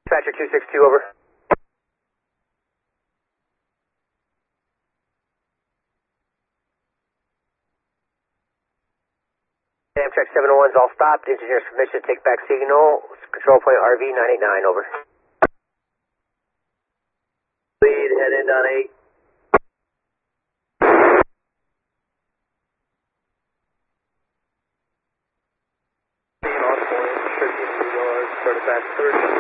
Dispatcher 262, over. Amtrak 701's all stopped. Engineer's permission to take back signal. Control point RV 989, over. Lead, head end on 8. North point, 13 yards, start back 30.